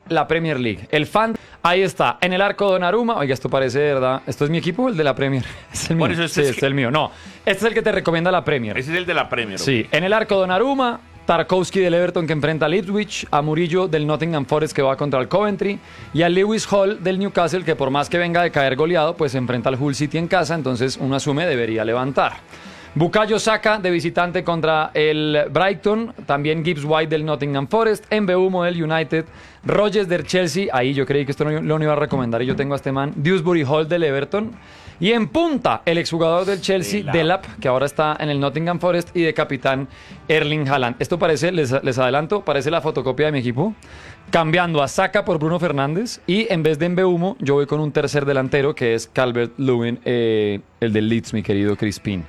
la Premier League. El fan, ahí está, en el arco Donnarumma. Oiga, esto parece, de verdad. ¿Esto es mi equipo o el de la Premier? Es el mío. Por eso Sí, este es el mío. No, este es el que te recomienda la Premier. Ese es el de la Premier. Sí, en el arco Donnarumma, Tarkowski del Everton que enfrenta al Ipswich, a Murillo del Nottingham Forest que va contra el Coventry y a Lewis Hall del Newcastle que por más que venga de caer goleado, pues se enfrenta al Hull City en casa, entonces uno asume debería levantar. Bukayo Saka de visitante contra el Brighton, también Gibbs White del Nottingham Forest, Mbeumo del United, Rodgers del Chelsea, ahí yo creí que esto no lo iba a recomendar y yo tengo a este man, Dewsbury Hall del Everton, y en punta el exjugador del Chelsea, Delap, que ahora está en el Nottingham Forest, y de capitán Erling Haaland. Esto parece, les adelanto, parece la fotocopia de mi equipo, cambiando a Saka por Bruno Fernández, y en vez de Mbeumo, yo voy con un tercer delantero que es Calvert-Lewin, el del Leeds, mi querido Crispin.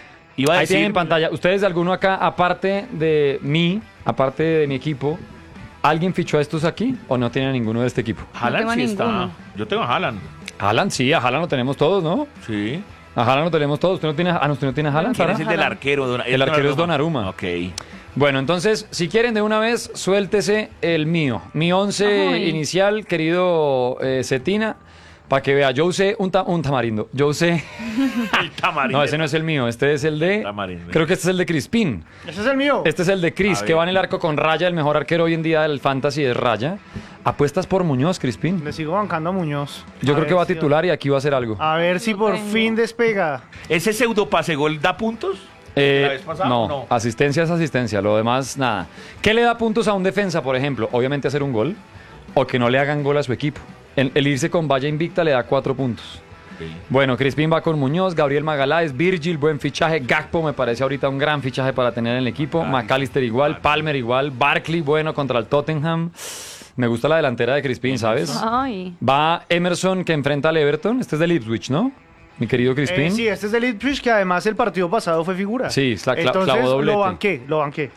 Ahí tienen en pantalla. ¿Ustedes, alguno acá, aparte de mí, aparte de mi equipo, alguien fichó a estos aquí o no tiene ninguno de este equipo? Haaland sí está. Yo tengo a Haaland. Haaland, sí, a Haaland lo tenemos todos, ¿no? Sí. A Haaland lo tenemos todos. ¿Usted no tiene, usted no tiene a Haaland, ¿Quién Sara? es el del arquero? El arquero es Donnarumma. Ok. Bueno, entonces, si quieren de una vez, suéltese el mío. Mi 11 inicial, querido Cetina, para que vea. Yo usé un tamarindo. Yo usé... El tamarindo. No, ese no es el mío. Este es el de... Tamarindo. Creo que este es el de Crispin. Ese es el mío. Este es el de Chris, que va en el arco con Raya. El mejor arquero hoy en día del Fantasy es Raya. ¿Apuestas por Muñoz, Crispin? Le sigo bancando a Muñoz. Yo creo que va a si- titular y aquí va a hacer algo. A ver si por fin despega. ¿Ese pseudo pase gol da puntos? ¿La vez pasada no, o no? asistencia es asistencia, lo demás nada. ¿Qué le da puntos a un defensa, por ejemplo? Obviamente hacer un gol o que no le hagan gol a su equipo. El irse con valla invicta le da 4 puntos. Bueno, Crispin va con Muñoz, Gabriel Magaláes, Virgil, buen fichaje, Gakpo me parece ahorita un gran fichaje para tener en el equipo, McAllister igual, Palmer igual, Barkley bueno contra el Tottenham. Me gusta la delantera de Crispin, ¿sabes? Ay. Va Emerson que enfrenta al Everton, este es del Ipswich, ¿no? Mi querido Crispin. Sí, este es del Ipswich, que además el partido pasado fue figura. Sí, Entonces clavó doblete. lo banqué.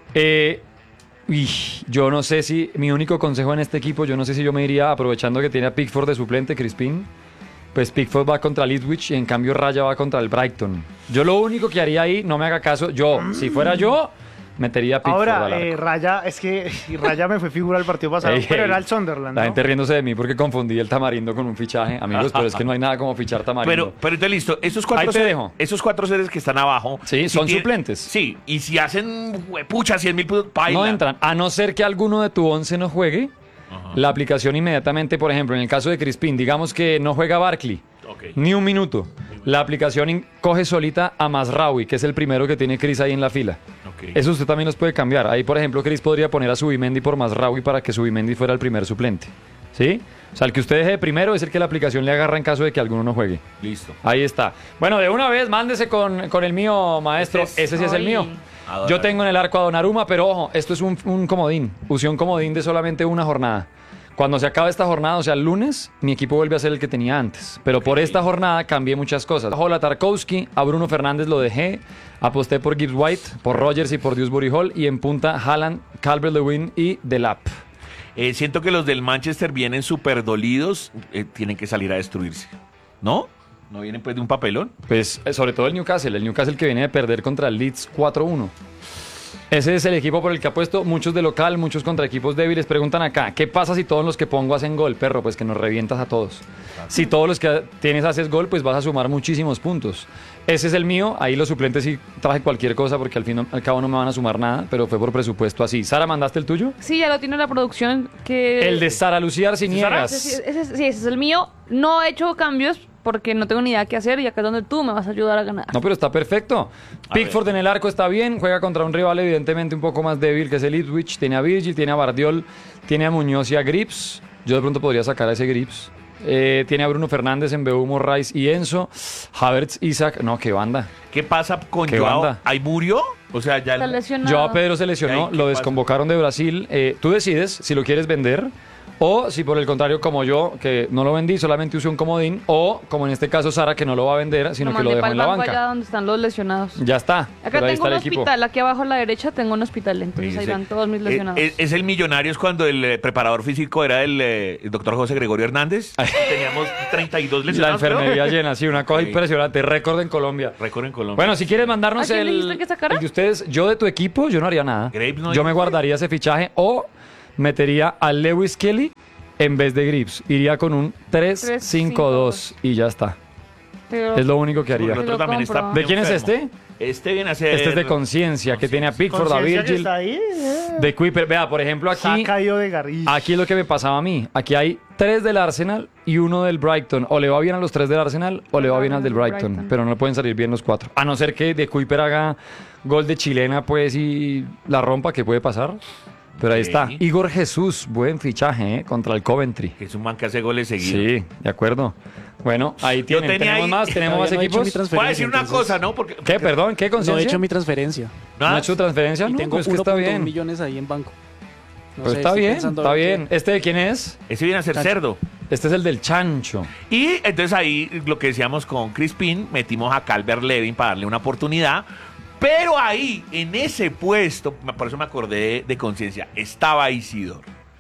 Yo no sé si, mi único consejo en este equipo, yo no sé si yo me iría aprovechando que tiene a Pickford de suplente, Crispin. Pues Pickford va contra el Ipswich y en cambio Raya va contra el Brighton. Yo lo único que haría ahí, no me haga caso, si fuera yo, metería a Pickford al Ahora, arco. Raya, es que Raya me fue figura el partido pasado, Ey, pero ey. era el Sunderland, La ¿no? gente riéndose de mí porque confundí el tamarindo con un fichaje, amigos, pero es que no hay nada como fichar tamarindo. Pero entonces listo, Ahí te dejo. esos 4 seres que están abajo. Sí, son suplentes. Sí, y si hacen, pucha, 100.000 puntos, paila. No entran, a no ser que alguno de tu 11 no juegue, la aplicación inmediatamente, por ejemplo, en el caso de Crispin, digamos que no juega Barkley, Ok. ni un minuto. La aplicación coge solita a Mazraoui, que es el primero que tiene Chris ahí en la fila. Ok. Eso usted también los puede cambiar. Ahí, por ejemplo, Chris podría poner a Subimendi por Mazraoui para que Subimendi fuera el primer suplente. ¿Sí? O sea, el que usted deje de primero es el que la aplicación le agarra en caso de que alguno no juegue. Listo. Ahí está. Bueno, de una vez, mándese con el mío, maestro. Ese sí es el Ay. mío. Yo tengo en el arco a Donnarumma, pero ojo, esto es un comodín. Usé un comodín de solamente una jornada. Cuando se acabe esta jornada, o sea, el lunes, mi equipo vuelve a ser el que tenía antes. Pero por esta jornada cambié muchas cosas. Bajo a Tarkowski, a Bruno Fernández lo dejé. Aposté por Gibbs White, por Rodgers y por Dewsbury Hall. Y en punta, Haaland, Calvert-Lewin y Delap. Siento que los del Manchester vienen súper dolidos, tienen que salir a destruirse. ¿No? ¿No vienen pues de un papelón? Pues sobre todo el Newcastle que viene de perder contra el Leeds 4-1. Ese es el equipo por el que apuesto, muchos de local, muchos contra equipos débiles. Preguntan acá, ¿qué pasa si todos los que pongo hacen gol, perro? Pues que nos revientas a todos. Si todos los que tienes haces gol, pues vas a sumar muchísimos puntos. Ese es el mío, ahí los suplentes sí traje cualquier cosa porque al fin al cabo no me van a sumar nada, pero fue por presupuesto así. Sara, ¿mandaste el tuyo? Sí, ya lo tiene la producción. Que... El de Sara Lucía Arciniegas. Ese es el mío. No he hecho cambios porque no tengo ni idea qué hacer y acá es donde tú me vas a ayudar a ganar. No, pero está perfecto. Pickford en el arco está bien, juega contra un rival evidentemente un poco más débil que es el Ipswich. Tiene a Virgil, tiene a Bardiol, tiene a Muñoz y a Grips. Yo de pronto podría sacar a ese Grips. Tiene a Bruno Fernández, Mbeumo, Rice y Enzo. Havertz, Isaac. No, qué banda. ¿Qué pasa con ¿Qué Joao? banda? ¿Ahí murió? O sea, ya... Está lesionado. Joao Pedro se lesionó, Ay, ¿qué lo pasa? desconvocaron de Brasil. Tú decides si lo quieres vender o si por el contrario como yo, que no lo vendí, solamente usé un comodín, o como en este caso Sara, que no lo va a vender, sino que lo mandé dejó pa'l en la banco banca. allá donde están los lesionados. Ya está. Acá pero ahí tengo está un el equipo. hospital, aquí abajo a la derecha tengo un hospital, entonces ahí Ese- van todos mis lesionados. Es el Millonarios cuando el preparador físico era el doctor José Gregorio Hernández. Teníamos 32 La lesionados. creo. enfermería llena, sí, una cosa Ok. impresionante, récord en Colombia. Récord en Colombia. Bueno, si quieres mandarnos ¿A quién el dijiste que sacara? de ustedes, yo de tu equipo, yo no haría nada. Graves no Yo dijo. me guardaría ese fichaje o metería a Lewis Kelly en vez de Gribbs. Iría con un 3-5-2 y ya está. Pero- Es lo único que haría. El otro Lo también compro. está ¿De quién es enfermo. este? Este viene a ser... Este es de Conciencia, que tiene a Pickford, a Conciencia que Virgil, está ahí, de Kuiper. Vea, por ejemplo, se ha aquí... caído de Garriz. Aquí es lo que me pasaba a mí. Aquí hay 3 del Arsenal y 1 del Brighton. O le va bien a los 3 del Arsenal o le va bien al del Brighton. Pero no le pueden salir bien los 4. A no ser que de Kuiper haga gol de chilena, pues, y la rompa, que puede pasar. Pero ahí Sí. está. Igor Jesús, buen fichaje, ¿eh? Contra el Coventry. Que es un man que hace goles seguidos. Sí, de acuerdo. Bueno, ahí tienen. tenía ¿Tenemos ahí- más? ¿Tenemos Todavía más no he hecho mi equipos? transferencia. Voy a decir una entonces- cosa, ¿no? Porque, ¿Qué? Perdón, ¿qué No he conciencia? hecho mi transferencia. ¿No ha hecho transferencia? Y No, tengo pues que está 1.1 bien. millones ahí en banco. No Pues sé, está estoy bien, pensando está a ver bien. ¿Este de quién es? ese viene a ser Chacho. cerdo. Este es el del Chancho. Y entonces ahí lo que decíamos con Crispin, metimos a Calvert Levin para darle una oportunidad. Pero ahí, en ese puesto, por eso me acordé de Conciencia, estaba Isidor.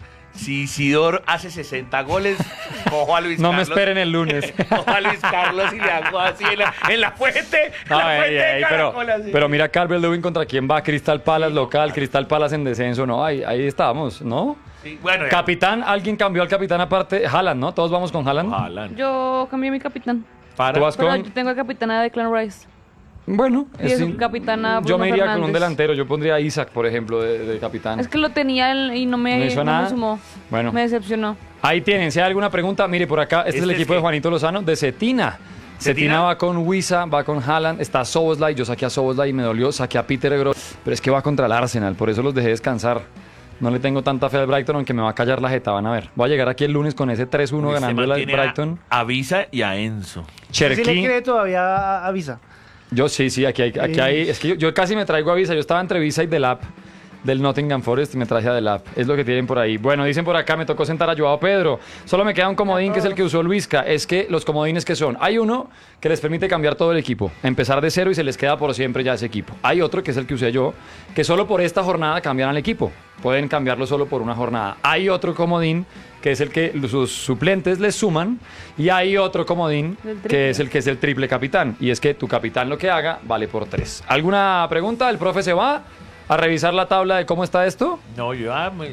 Si Isidor hace 60 goles, cojo a Luis No me Carlos. esperen el lunes. Cojo a Luis Carlos y le hago así en la fuente. No, la fuente de pero, Caracol, así. pero mira Calvert Lewin contra quién va, Crystal Palace local, Crystal Palace en descenso, no, ahí estábamos, ¿no? Sí, bueno, ya. Capitán, alguien cambió al capitán aparte, Haaland, ¿no? Todos vamos con Haaland. Haaland. Yo cambié mi capitán. Para. Tú vas Pero con, yo tengo a capitana de Clan Rice. bueno, Y es un capitana yo me Bruno iría con un Fernández. delantero, yo pondría a Isaac, por ejemplo, de capitán. Es que lo tenía él y no me, ¿No hizo no me nada? sumó. Bueno. Me decepcionó. Ahí tienen, si hay alguna pregunta, mire por acá, este es el Este es equipo de que- Juanito Lozano, de Cetina. Cetina va con Wisa, va con Haaland, está Soboslai, yo saqué a Soboslai y me dolió, saqué a Peter Gross, pero es que va contra el Arsenal, por eso los dejé descansar. No le tengo tanta fe al Brighton, aunque me va a callar la jeta, van a ver. Voy a llegar aquí el lunes con ese 3-1 Este ganando man el tiene Brighton. A Visa y a Enzo. Si le Cherky, cree todavía avisa. yo sí, aquí hay, es que yo casi me traigo a Visa, yo estaba entre Visa y Delap. Del Nottingham Forest y me traje a Delap. Es lo que tienen por ahí. Bueno, dicen por acá, me tocó sentar a Joao Pedro. Solo me queda un comodín que es el que usó Luisca. Es que los comodines que son. Hay uno que les permite cambiar todo el equipo. Empezar de cero y se les queda por siempre ya ese equipo. Hay otro que es el que usé yo, que solo por esta jornada cambian al equipo. Pueden cambiarlo solo por una jornada. Hay otro comodín que es el que sus suplentes les suman. Y hay otro comodín El triple. que es el triple capitán. Y es que tu capitán lo que haga vale por 3. ¿Alguna pregunta? ¿El profe se va a revisar la tabla de cómo está esto? No, yo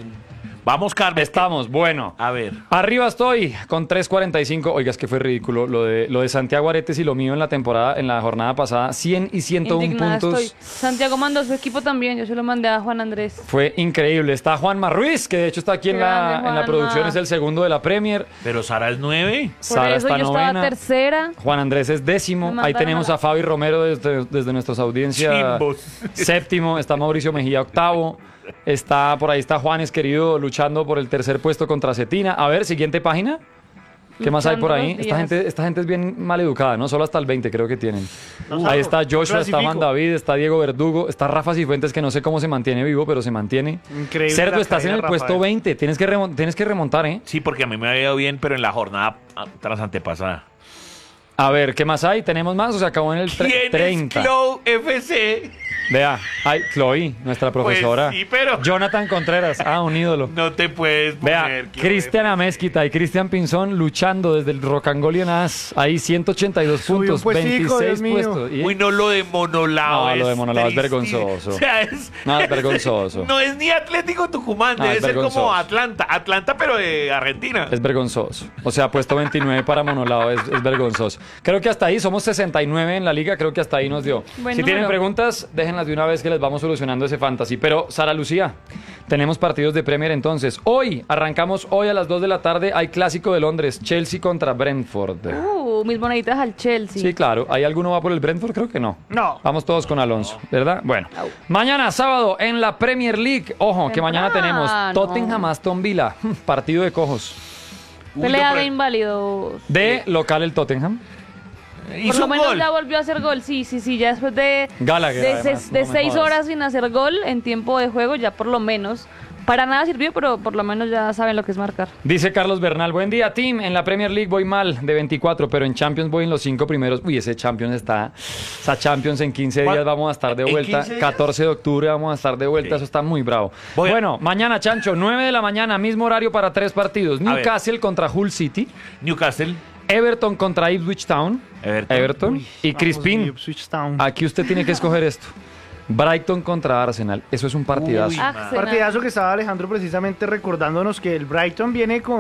Vamos, Carmen. Estamos, bueno. A ver. Arriba estoy con 3.45. Oiga, es que fue ridículo lo de Santiago Aretes y lo mío en la temporada, en la jornada pasada. 100 y 101 Indignada puntos. estoy. Santiago mandó su equipo también. Yo se lo mandé a Juan Andrés. Fue increíble. Está Juanma Ruiz, que de hecho está aquí en Grande, en la Juanma. producción, es el segundo de la Premier. Pero Sara es 9. Por Sara eso está yo estaba novena. tercera. Juan Andrés es décimo. Me Ahí mandaron tenemos a la- a Fabi Romero desde nuestras audiencias. Chimbos. Séptimo. Está Mauricio Mejía octavo. Está por ahí está Juanes querido luchando por el tercer puesto contra Cetina. A ver, siguiente página. ¿Qué más hay por ahí? Luchando los días. Esta gente es bien mal educada, ¿no? Solo hasta el 20 creo que tienen. No, Ahí está Joshua, está clasifico. Man David, está Diego Verdugo, está Rafa Cifuentes, que no sé cómo se mantiene vivo, pero se mantiene. Increíble Cerdo, la estás en caída el de puesto Rafael. 20. Tienes que remontar, ¿eh? Sí, porque a mí me había ido bien, pero en la jornada tras antepasada. A ver, ¿qué más hay? ¿Tenemos más o se acabó en el ¿Quién 30? es Clow FC? Vea, hay Chloe, nuestra profesora. Pues sí, pero- Jonathan Contreras, un ídolo. No te puedes Vea, poner. Clow Cristian FC. Amezquita y Cristian Pinzón luchando desde el Rocangolian As. Ahí 182 Subió un puntos, puestico, 26 Dios mío. puestos. Y- Uy, no, lo de Monolao. No, lo de Monolao es tristísimo. vergonzoso. O sea, No, es vergonzoso. No es ni Atlético Tucumán, No, debe es ser como vergonzoso. Atlanta. Atlanta, pero de Argentina. Es vergonzoso. O sea, puesto 29 para Monolao, es vergonzoso. Creo que hasta ahí, somos 69 en la liga, creo que hasta ahí nos dio. Buen Si tienen número. preguntas, déjenlas de una vez que les vamos solucionando ese fantasy. Pero, Sara Lucía, tenemos partidos de Premier entonces. Arrancamos hoy a las 2 de la tarde, hay clásico de Londres, Chelsea contra Brentford. Mis moneditas al Chelsea. Sí, claro. ¿Hay alguno va por el Brentford? Creo que no. No. Vamos todos con Alonso, ¿verdad? Bueno. Mañana, sábado, en la Premier League. Ojo, que mañana tenemos Temprano. Tottenham Aston Villa. Partido de cojos. Uy, Pelea no, de pero- inválidos. De local el Tottenham. Por Hizo lo un menos gol. ya volvió a hacer gol. Sí, ya después de, Gallagher, de, además, ses- de no me 6 jodas. horas sin hacer gol en tiempo de juego, ya por lo menos. Para nada sirvió, pero por lo menos ya saben lo que es marcar. Dice Carlos Bernal, buen día, team. En la Premier League voy mal de 24, pero en Champions voy en los 5 primeros. Uy, esa Champions en 15 días vamos a estar de ¿En vuelta. 15 días? 14 de octubre vamos a estar de vuelta. Sí. Eso está muy bravo. Voy a- Bueno, mañana, Chancho, 9 de la mañana, mismo horario para 3 partidos. A ver. Newcastle contra Hull City. Newcastle. Everton contra Ipswich Town. Everton. Y Vamos, Crispin, Ipswich Town. aquí usted tiene que escoger esto. Brighton contra Arsenal. Eso es un partidazo. Uy, Arsenal. Partidazo que estaba Alejandro precisamente recordándonos que el Brighton viene con